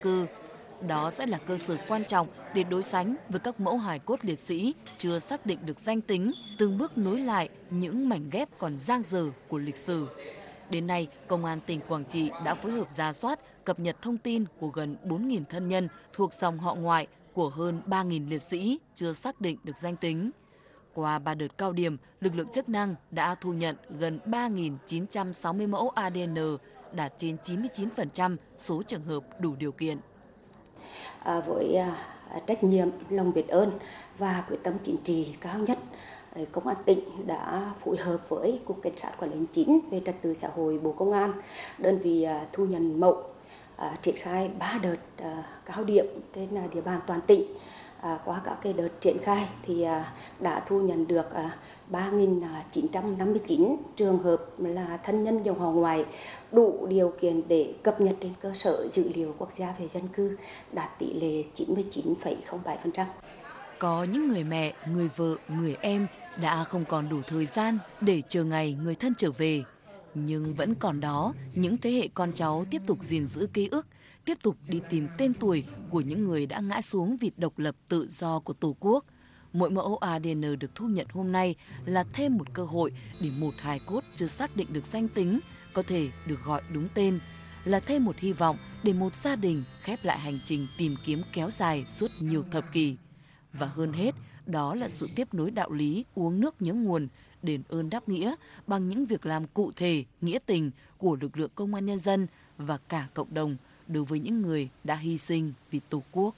cư. Đó sẽ là cơ sở quan trọng để đối sánh với các mẫu hài cốt liệt sĩ chưa xác định được danh tính, từng bước nối lại những mảnh ghép còn dang dở của lịch sử. Đến nay, Công an tỉnh Quảng Trị đã phối hợp rà soát, cập nhật thông tin của gần 4.000 thân nhân thuộc dòng họ ngoại của hơn 3.000 liệt sĩ chưa xác định được danh tính. Qua 3 đợt cao điểm, lực lượng chức năng đã thu nhận gần 3.960 mẫu ADN, đạt trên 99% số trường hợp đủ điều kiện. Với trách nhiệm, lòng biết ơn và quyết tâm chính trị cao nhất, Công an tỉnh đã phối hợp với Cục Cảnh sát Quản lý hành chính về trật tự xã hội Bộ Công an, đơn vị thu nhận mẫu, triển khai 3 đợt cao điểm trên địa bàn toàn tỉnh. Qua các cái đợt triển khai thì đã thu nhận được 3.959 trường hợp là thân nhân dòng họ ngoại đủ điều kiện để cập nhật trên cơ sở dữ liệu quốc gia về dân cư, đạt tỷ lệ 99,07%. Có những người mẹ, người vợ, người em đã không còn đủ thời gian để chờ ngày người thân trở về. Nhưng vẫn còn đó, những thế hệ con cháu tiếp tục gìn giữ ký ức, tiếp tục đi tìm tên tuổi của những người đã ngã xuống vì độc lập tự do của Tổ quốc. Mỗi mẫu ADN được thu nhận hôm nay là thêm một cơ hội để một hài cốt chưa xác định được danh tính có thể được gọi đúng tên, là thêm một hy vọng để một gia đình khép lại hành trình tìm kiếm kéo dài suốt nhiều thập kỷ. Và hơn hết, đó là sự tiếp nối đạo lý uống nước nhớ nguồn, đền ơn đáp nghĩa bằng những việc làm cụ thể, nghĩa tình của lực lượng công an nhân dân và cả cộng đồng đối với những người đã hy sinh vì Tổ quốc.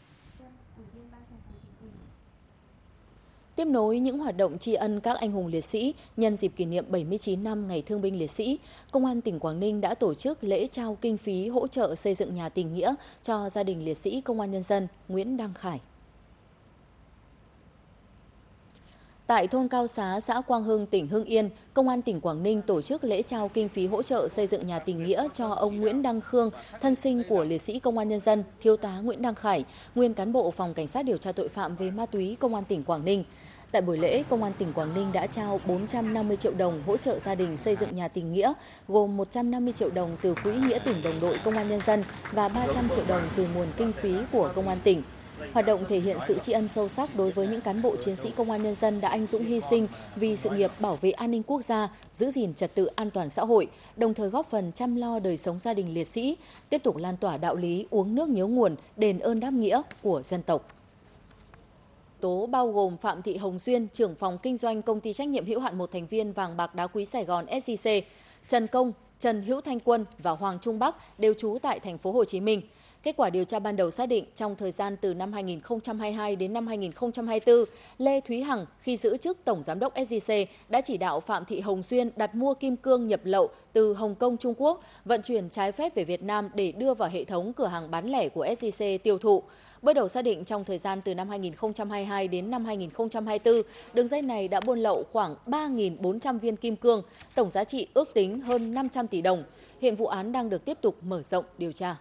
Tiếp nối những hoạt động tri ân các anh hùng liệt sĩ nhân dịp kỷ niệm 79 năm Ngày Thương binh Liệt sĩ, Công an tỉnh Quảng Ninh đã tổ chức lễ trao kinh phí hỗ trợ xây dựng nhà tình nghĩa cho gia đình liệt sĩ Công an Nhân dân Nguyễn Đăng Khải. Tại thôn Cao Xá, xã Quang Hưng, tỉnh Hưng Yên, Công an tỉnh Quảng Ninh tổ chức lễ trao kinh phí hỗ trợ xây dựng nhà tình nghĩa cho ông Nguyễn Đăng Khương, thân sinh của liệt sĩ Công an Nhân dân, Thiếu tá Nguyễn Đăng Khải, nguyên cán bộ Phòng Cảnh sát điều tra tội phạm về ma túy Công an tỉnh Quảng Ninh. Tại buổi lễ, Công an tỉnh Quảng Ninh đã trao 450 triệu đồng hỗ trợ gia đình xây dựng nhà tình nghĩa, gồm 150 triệu đồng từ Quỹ Nghĩa tình Đồng đội Công an Nhân dân và 300 triệu đồng từ nguồn kinh phí của Công an tỉnh. Hoạt động thể hiện sự tri ân sâu sắc đối với những cán bộ chiến sĩ Công an Nhân dân đã anh dũng hy sinh vì sự nghiệp bảo vệ an ninh quốc gia, giữ gìn trật tự an toàn xã hội, đồng thời góp phần chăm lo đời sống gia đình liệt sĩ, tiếp tục lan tỏa đạo lý uống nước nhớ nguồn, đền ơn đáp nghĩa của dân tộc. Tố bao gồm Phạm Thị Hồng Duyên, trưởng phòng kinh doanh công ty trách nhiệm hữu hạn một thành viên vàng bạc đá quý Sài Gòn SJC, Trần Công, Trần Hữu Thanh Quân và Hoàng Trung Bắc đều trú tại thành phố Hồ Chí Minh. Kết quả điều tra ban đầu xác định trong thời gian từ năm 2022 đến năm 2024, Lê Thúy Hằng khi giữ chức Tổng Giám đốc SJC đã chỉ đạo Phạm Thị Hồng Duyên đặt mua kim cương nhập lậu từ Hồng Kông, Trung Quốc, vận chuyển trái phép về Việt Nam để đưa vào hệ thống cửa hàng bán lẻ của SJC tiêu thụ. Bước đầu xác định trong thời gian từ năm 2022 đến năm 2024, đường dây này đã buôn lậu khoảng 3.400 viên kim cương, tổng giá trị ước tính hơn 500 tỷ đồng. Hiện vụ án đang được tiếp tục mở rộng điều tra.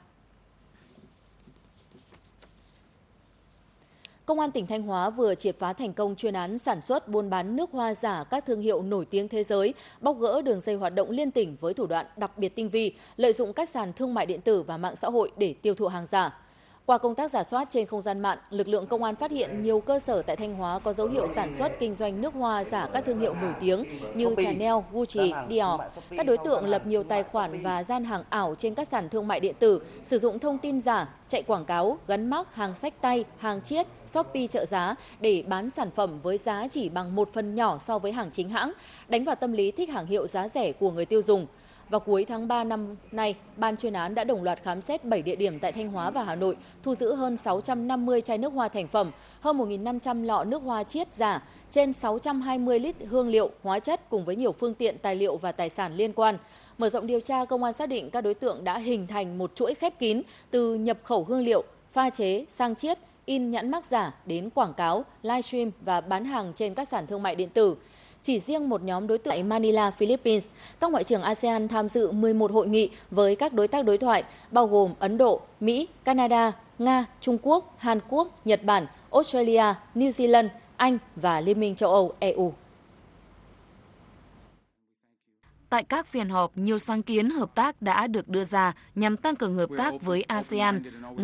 Công an tỉnh Thanh Hóa vừa triệt phá thành công chuyên án sản xuất buôn bán nước hoa giả các thương hiệu nổi tiếng thế giới, bóc gỡ đường dây hoạt động liên tỉnh với thủ đoạn đặc biệt tinh vi, lợi dụng các sàn thương mại điện tử và mạng xã hội để tiêu thụ hàng giả. Qua công tác rà soát trên không gian mạng, lực lượng công an phát hiện nhiều cơ sở tại Thanh Hóa có dấu hiệu sản xuất kinh doanh nước hoa giả các thương hiệu nổi tiếng như Chanel, Gucci, Dior. Các đối tượng lập nhiều tài khoản và gian hàng ảo trên các sàn thương mại điện tử, sử dụng thông tin giả, chạy quảng cáo, gắn mác hàng xách tay, hàng chiết, Shopee trợ giá để bán sản phẩm với giá chỉ bằng 1/10 nhỏ so với hàng chính hãng, đánh vào tâm lý thích hàng hiệu giá rẻ của người tiêu dùng. Vào cuối tháng 3 năm nay, ban chuyên án đã đồng loạt khám xét 7 địa điểm tại Thanh Hóa và Hà Nội, thu giữ hơn 650 chai nước hoa thành phẩm, hơn 1.500 lọ nước hoa chiết giả, trên 620 lít hương liệu, hóa chất cùng với nhiều phương tiện, tài liệu và tài sản liên quan. Mở rộng điều tra, công an xác định các đối tượng đã hình thành một chuỗi khép kín từ nhập khẩu hương liệu, pha chế, sang chiết, in nhãn mác giả đến quảng cáo, livestream và bán hàng trên các sàn thương mại điện tử. Chỉ riêng một nhóm đối tượng tại Manila, Philippines, các ngoại trưởng ASEAN tham dự 11 hội nghị với các đối tác đối thoại, bao gồm Ấn Độ, Mỹ, Canada, Nga, Trung Quốc, Hàn Quốc, Nhật Bản, Australia, New Zealand, Anh và Liên minh châu Âu EU. Tại các phiên họp, nhiều sáng kiến hợp tác đã được đưa ra nhằm tăng cường hợp tác với ASEAN.